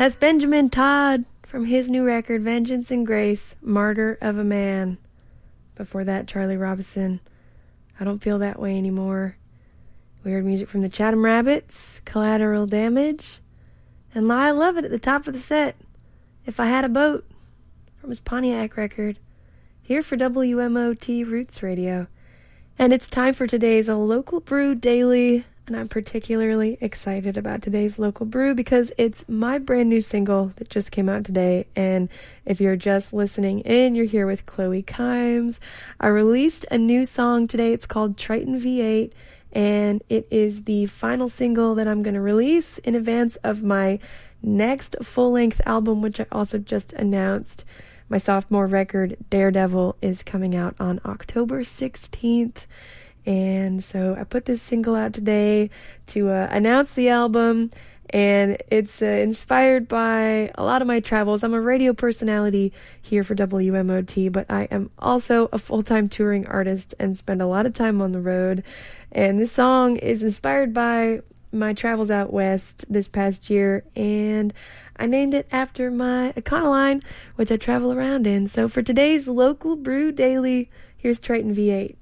That's Benjamin Todd from his new record, Vengeance and Grace, Martyr of a Man. Before that, Charlie Robinson, I Don't Feel That Way Anymore. We heard music from the Chatham Rabbits, Collateral Damage, and Lyle Lovett at the top of the set, If I Had a Boat, from his Pontiac record, here for WMOT Roots Radio. And it's time for today's Local Brew Daily, and I'm particularly excited about today's Local Brew because it's my brand new single that just came out today. And if you're just listening in, you're here with Chloe Kimes. I released a new song today. It's called Triton V8, and it is the final single that I'm going to release in advance of my next full-length album, which I also just announced. My sophomore record, Daredevil, is coming out on October 16th. And so I put this single out today to announce the album, and it's inspired by a lot of my travels. I'm a radio personality here for WMOT, but I am also a full-time touring artist and spend a lot of time on the road. And this song is inspired by my travels out west this past year, and I named it after my Econoline, which I travel around in. So for today's Local Brew Daily, here's Triton V8.